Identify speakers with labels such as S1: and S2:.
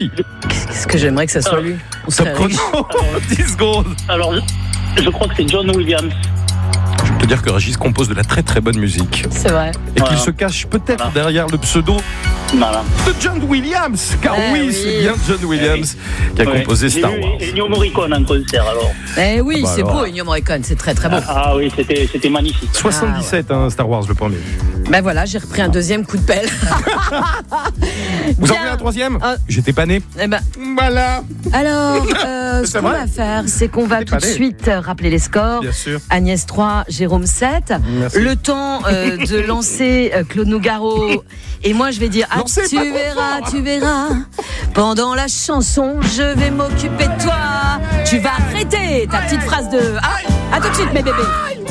S1: qui?
S2: Qu'est-ce que j'aimerais que ça soit lui. On
S1: Top
S2: serait
S1: chrono.
S2: riche.
S1: 10 secondes.
S3: Alors, je crois que c'est John Williams.
S1: Je peux te dire que Régis compose de la très très bonne musique.
S2: C'est vrai.
S1: Et
S3: Voilà.
S1: qu'il se cache peut-être
S3: Voilà.
S1: derrière le pseudo
S3: Voilà.
S1: de John Williams. Car
S2: Eh oui.
S1: c'est bien John Williams qui a
S3: Ouais.
S1: composé
S3: J'ai
S1: Star
S3: vu
S1: Wars.
S3: Ennio Morricone en concert alors.
S2: Eh oui,
S1: Bah
S2: c'est
S1: alors.
S2: beau, Ennio Morricone, c'est très très beau.
S3: Ah oui, c'était magnifique.
S1: 77, hein, Star Wars, le premier.
S2: Ben voilà, j'ai repris un deuxième coup de pelle.
S1: Vous en
S2: Bien.
S1: voulez un troisième?
S2: Ah.
S1: J'étais pas né.
S2: Eh ben,
S1: Voilà.
S2: alors,
S1: C'est
S2: ce qu'on
S1: vrai.
S2: va faire, c'est qu'on va
S1: T'es
S2: tout de
S1: pas né.
S2: suite rappeler les scores.
S1: Bien sûr.
S2: Agnès 3, Jérôme 7.
S1: Merci.
S2: Le temps de lancer Claude Nougaro. Et moi, je vais dire, ah,
S1: Lancez
S2: tu
S1: pas trop
S2: verras,
S1: fort.
S2: tu verras. Pendant la chanson, je vais m'occuper de toi. Tu vas arrêter ta petite phrase de... Ah, à tout de suite, mes bébés.